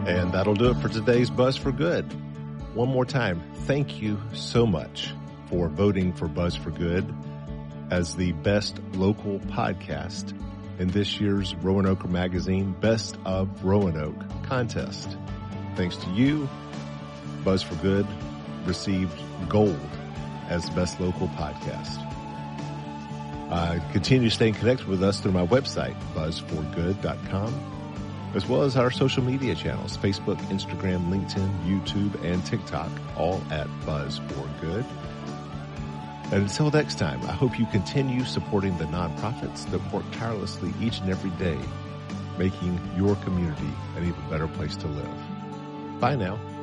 And that'll do it for today's Buzz for Good. One more time, thank you so much for voting for Buzz for Good as the best local podcast in this year's Roanoke Magazine Best of Roanoke contest. Thanks to you, Buzz for Good received gold as best local podcast. Continue staying connected with us through my website, buzzforgood.com. as well as our social media channels, Facebook, Instagram, LinkedIn, YouTube, and TikTok, all at Buzz for Good. And until next time, I hope you continue supporting the nonprofits that work tirelessly each and every day, making your community an even better place to live. Bye now.